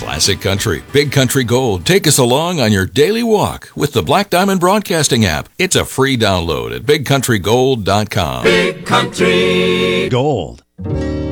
Classic Country, Big Country Gold. Take us along on your daily walk with the Black Diamond Broadcasting app. It's a free download at bigcountrygold.com. Big Country Gold.